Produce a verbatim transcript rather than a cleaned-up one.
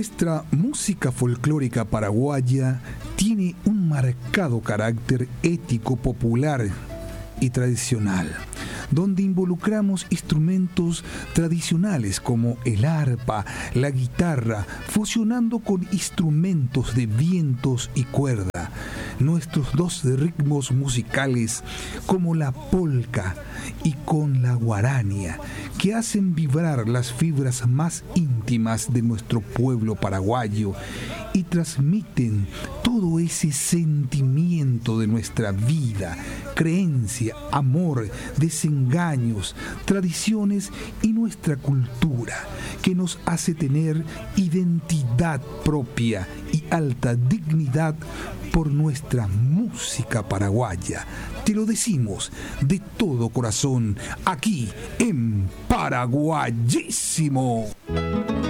Nuestra música folclórica paraguaya tiene un marcado carácter ético, popular y tradicional, donde involucramos instrumentos tradicionales como el arpa, la guitarra, fusionando con instrumentos de vientos y cuerda, nuestros dos ritmos musicales como la polca y con la guarania, que hacen vibrar las fibras más íntimas de nuestro pueblo paraguayo y transmiten todo ese sentimiento de nuestra vida, creencia, amor, desengaños, tradiciones y nuestra cultura, que nos hace tener identidad propia y alta dignidad por nuestra música paraguaya. Te lo decimos de todo corazón, aquí en Paraguayísimo.